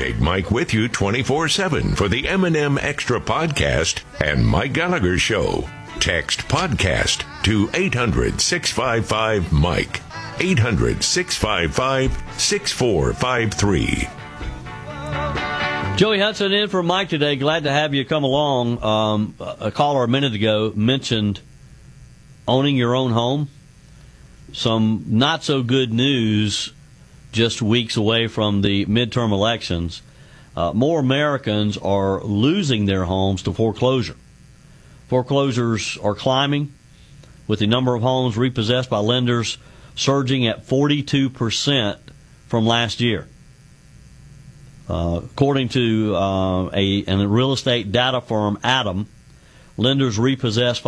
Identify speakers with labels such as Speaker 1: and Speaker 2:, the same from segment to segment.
Speaker 1: Take Mike with you 24/7 for the M&M Extra Podcast and Mike Gallagher Show. Text podcast to 800-655-MIKE. 800-655-6453.
Speaker 2: Joey Hudson in for Mike today. Glad to have you come along. A caller a minute ago mentioned owning your own home. Some not so good news just weeks away from the midterm elections. More Americans are losing their homes to foreclosure. Foreclosures are climbing, with the number of homes repossessed by lenders surging at 42% from last year. According to a real estate data firm, Adam, lenders repossessed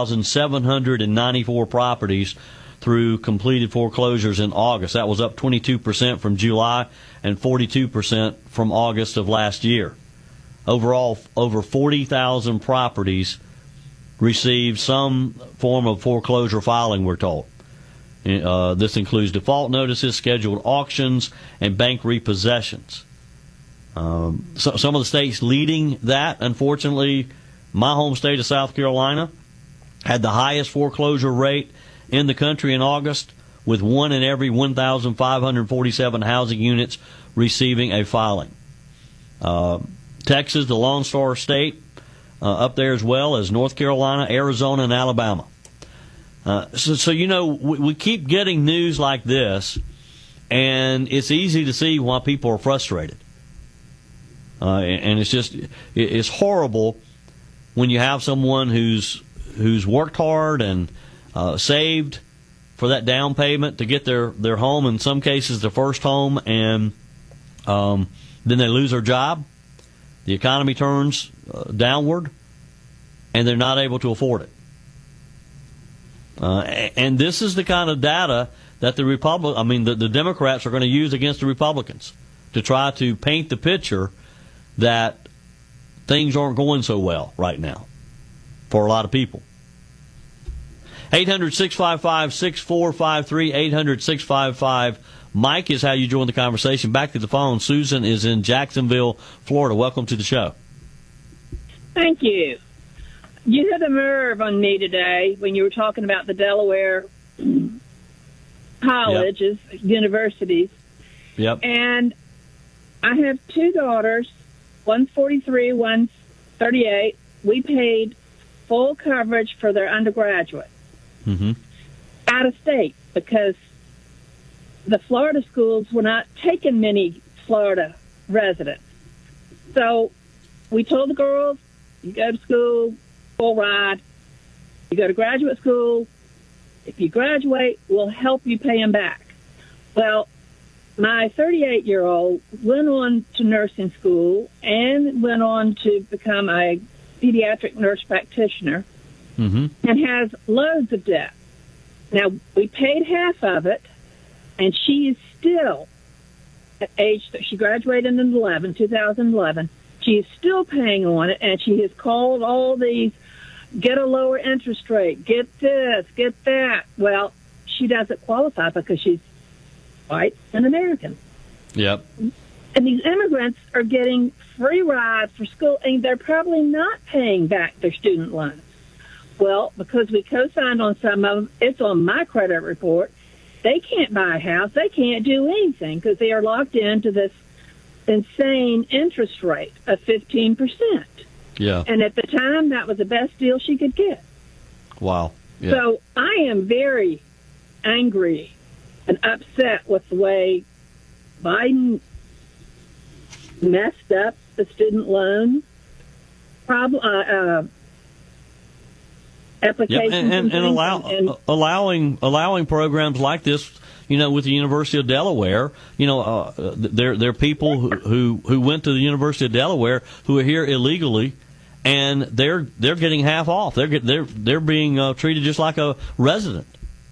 Speaker 2: 5,794 properties through completed foreclosures in August. That was up 22% from July and 42% from August of last year. Overall, over 40,000 properties received some form of foreclosure filing, we're told. This includes default notices, scheduled auctions, and bank repossessions. Some of the states leading that, unfortunately, my home state of South Carolina had the highest foreclosure rate in the country in August, with 1 in every 1,547 housing units receiving a filing. Texas, the Lone Star State, up there as well as North Carolina, Arizona, and Alabama. So we keep getting news like this, and it's easy to see why people are frustrated. And it's horrible when you have someone who's worked hard and saved for that down payment to get their home, in some cases their first home, and then they lose their job. The economy turns downward, and they're not able to afford it. And this is the kind of data that the Democrats are going to use against the Republicans to try to paint the picture that things aren't going so well right now for a lot of people. 800-655-6453, 800-655-MIKE is how you join the conversation. Back to the phone. Susan is in Jacksonville, Florida. Welcome to the show.
Speaker 3: Thank you. You had a nerve on me today when you were talking about the Delaware colleges, universities.
Speaker 2: Yep.
Speaker 3: And I have two daughters, one's 43, one's 38. We paid full coverage for their undergraduate out of state because the Florida schools were not taking many Florida residents. So we told the girls, you go to school, full ride. You go to graduate school. If you graduate, we'll help you pay them back. Well, my 38-year-old went on to nursing school and went on to become a pediatric nurse practitioner and has loads of debt. Now, we paid half of it, and she is still at age, she graduated in 2011. She is still paying on it, and she has called all these, get a lower interest rate, get this, get that. Well, she doesn't qualify because she's white and American.
Speaker 2: Yep.
Speaker 3: And these immigrants are getting free rides for school, and they're probably not paying back their student loans. Well, because we co-signed on some of them, it's on my credit report. They can't buy a house. They can't do anything because they are locked into this insane interest rate of 15%.
Speaker 2: Yeah.
Speaker 3: And at the time, that was the best deal she could get.
Speaker 2: Wow. Yeah.
Speaker 3: So I am very angry and upset with the way Biden messed up the student loan problem, applications.
Speaker 2: Yep. And allowing programs like this, with the University of Delaware, there are people who went to the University of Delaware who are here illegally, and they're getting half off. They're being treated just like a resident.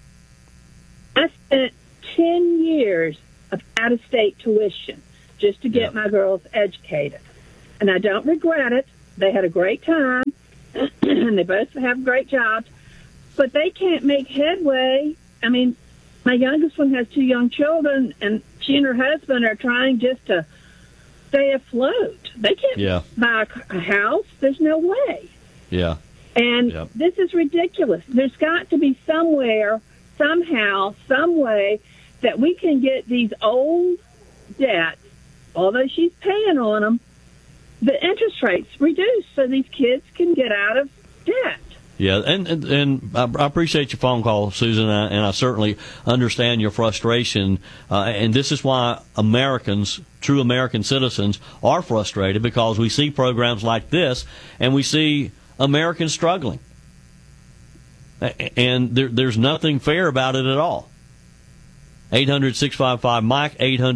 Speaker 3: I spent 10 years of out-of-state tuition just to get my girls educated, and I don't regret it. They had a great time, and they both have great jobs, but they can't make headway. I mean, my youngest one has 2 young children, and she and her husband are trying just to stay afloat. They can't buy a house. There's no way.
Speaker 2: Yeah.
Speaker 3: And this is ridiculous. There's got to be somewhere, somehow, some way that we can get these old debts, although she's paying on them, the interest rates reduced so these kids can get out of debt.
Speaker 2: Yeah, and I appreciate your phone call, Susan, and I certainly understand your frustration. And this is why Americans, true American citizens, are frustrated, because we see programs like this and we see Americans struggling. And there's nothing fair about it at all. 800-655-MIKE,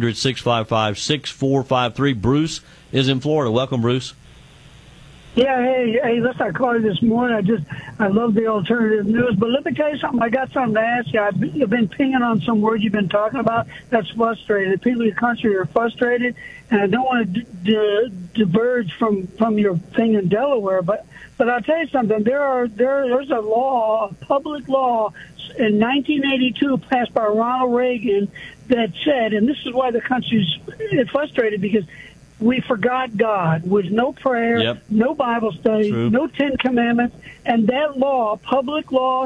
Speaker 2: 800-655-6453. Bruce is in Florida. Welcome, Bruce.
Speaker 4: Yeah, hey, listen, I called you this morning. I love the alternative news. But let me tell you something. I got something to ask you. I've been pinging on some words you've been talking about. That's frustrated. People in the country are frustrated, and I don't want to diverge from your thing in Delaware. But I'll tell you something. There's a law, a public law, in 1982 passed by Ronald Reagan that said, and this is why the country's frustrated, because we forgot God, with no prayer, no Bible study, no Ten Commandments, and that law, Public Law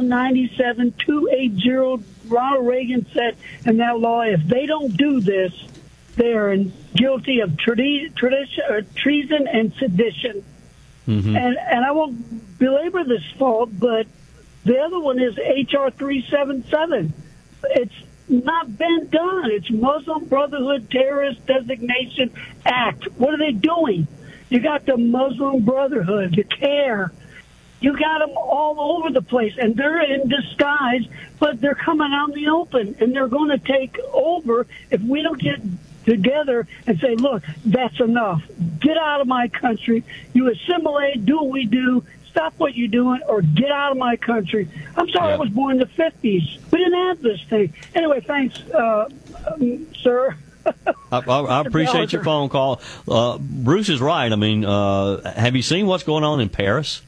Speaker 4: 97-280, Ronald Reagan said in that law, if they don't do this, they are guilty of treason and sedition. Mm-hmm. And I won't belabor this fault, but the other one is H.R. 377. It's not been done. It's Muslim Brotherhood Terrorist Designation Act. What are they doing? You got the Muslim Brotherhood, the CARE. You got them all over the place, and they're in disguise, but they're coming out in the open, and they're going to take over if we don't get together and say, look, that's enough. Get out of my country. You assimilate, do what we do, stop what you're doing, or get out of my country. I'm sorry, I was born in the 50s. We didn't have this thing. Anyway, thanks, sir.
Speaker 2: I appreciate your phone call. Bruce is right. I mean, have you seen what's going on in Paris?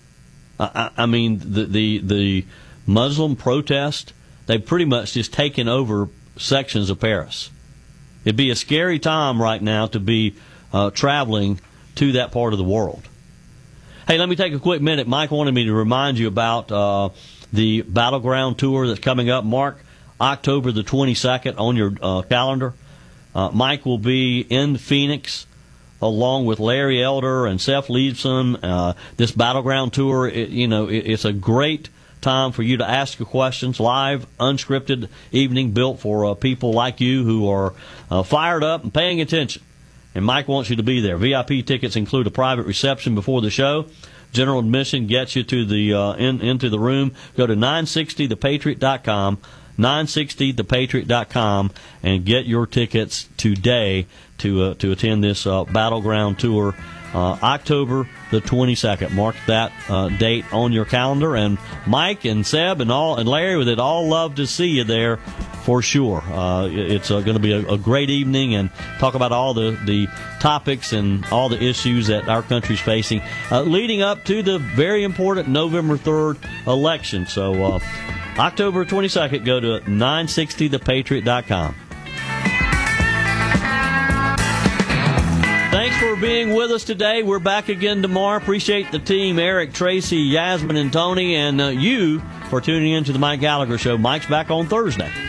Speaker 2: I mean, the Muslim protest, they've pretty much just taken over sections of Paris. It'd be a scary time right now to be traveling to that part of the world. Hey, let me take a quick minute. Mike wanted me to remind you about the Battleground Tour that's coming up. Mark October the 22nd on your calendar. Mike will be in Phoenix along with Larry Elder and Seth Leibson. This Battleground Tour, it's a great time for you to ask your questions. Live, unscripted evening built for people like you who are fired up and paying attention. And Mike wants you to be there. VIP tickets include a private reception before the show. General admission gets you to the into the room. Go to 960thepatriot.com, 960thepatriot.com, and get your tickets today to attend this Battleground Tour. October the 22nd. Mark that date on your calendar. And Mike and Seb and Larry would all love to see you there for sure. It's going to be a great evening, and talk about all the topics and all the issues that our country's facing leading up to the very important November 3rd election. So October 22nd, go to 960thepatriot.com. Thanks for being with us today. We're back again tomorrow. Appreciate the team, Eric, Tracy, Yasmin, and Tony, and you for tuning in to the Mike Gallagher Show. Mike's back on Thursday.